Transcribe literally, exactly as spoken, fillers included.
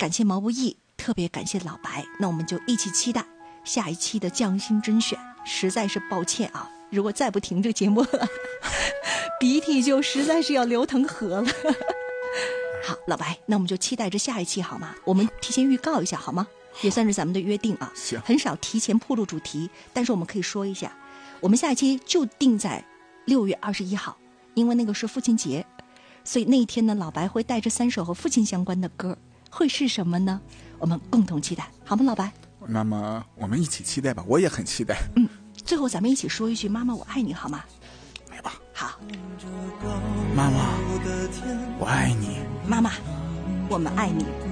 感谢毛不易，特别感谢老白，那我们就一起期待下一期的匠心甄选。实在是抱歉啊，如果再不停这节目了，鼻涕就实在是要流成河了。好，老白，那我们就期待着下一期好吗？我们提前预告一下好吗？也算是咱们的约定啊。 行， 很少提前铺路主题，但是我们可以说一下，我们下一期就定在六月二十一号，因为那个是父亲节，所以那一天呢，老白会带着三首和父亲相关的歌，会是什么呢？我们共同期待，好吗，老白？ 那么我们一起期待吧，我也很期待。 嗯，最后咱们一起说一句妈妈我爱你好吗？ 来吧。 好， 妈妈我爱你， 妈妈我们爱你。